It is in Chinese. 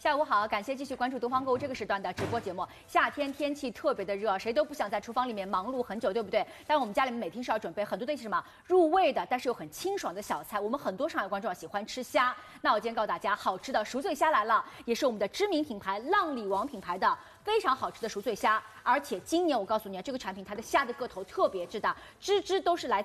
下午好，感谢继续关注东方购物这个时段的直播节目。夏天天气特别的热，谁都不想在厨房里面忙碌很久，对不对？但我们家里面每天是要准备很多的一些什么入味的，但是又很清爽的小菜。我们很多上海观众喜欢吃虾，那我今天告诉大家，好吃的赎罪虾来了，也是我们的知名品牌浪里王品牌的非常好吃的赎罪虾。而且今年我告诉你啊，这个产品它的虾的个头特别之大，只都是来